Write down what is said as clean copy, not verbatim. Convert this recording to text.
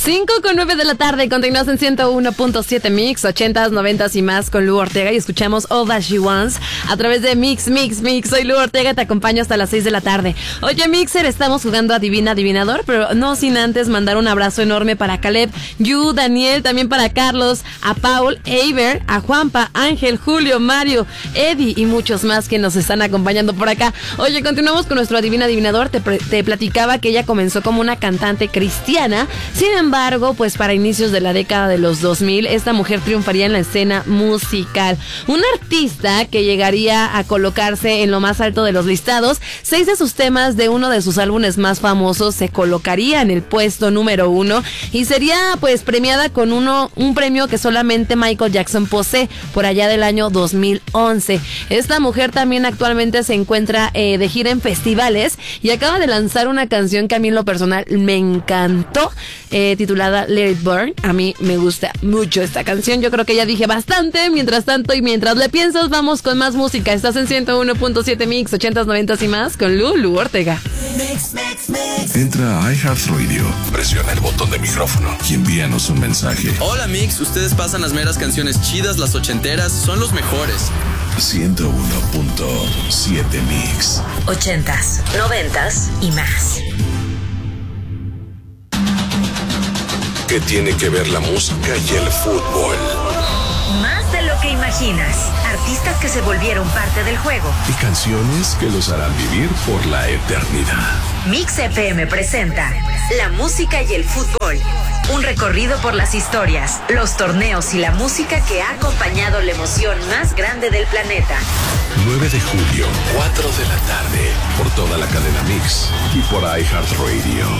5:09 de la tarde, continuamos en 101.7 Mix, 80s, 90s y más con Lu Ortega y escuchamos All That She Wants a través de Mix. Soy Lu Ortega, te acompaño hasta las 6 de la tarde. Oye, Mixer, estamos jugando Adivina Adivinador, pero no sin antes mandar un abrazo enorme para Caleb, Yu, Daniel, también para Carlos, a Paul, Eiber, a Juanpa, Ángel, Julio, Mario, Eddie y muchos más que nos están acompañando por acá. Oye, continuamos con nuestro Adivina Adivinador. Te platicaba que ella comenzó como una cantante cristiana. Sin embargo, pues para inicios de la década de los 2000, esta mujer triunfaría en la escena musical. Una artista que llegaría a colocarse en lo más alto de los listados. 6 de sus temas de uno de sus álbumes más famosos se colocaría en el puesto número 1 y sería pues premiada con un premio que solamente Michael Jackson posee por allá del año 2011. Esta mujer también actualmente se encuentra de gira en festivales y acaba de lanzar una canción que a mí en lo personal me encantó, titulada Let It Burn. A mí me gusta mucho esta canción, yo creo que ya dije bastante. Mientras tanto y mientras le piensas, vamos con más música. Estás en 101.7 Mix, 80s, 90s y más con Lu Ortega. Entra a iHeartRadio, presiona el botón de micrófono y envíanos un mensaje. Hola Mix, ustedes pasan las meras canciones chidas, las ochenteras, son los mejores. 101.7 Mix. 80s, 90s y más. ¿Qué tiene que ver la música y el fútbol? Más de lo que imaginas. Artistas que se volvieron parte del juego. Y canciones que los harán vivir por la eternidad. Mix FM presenta La música y el fútbol. Un recorrido por las historias, los torneos y la música que ha acompañado la emoción más grande del planeta. 9 de julio, 4 de la tarde, por toda la cadena Mix y por iHeartRadio.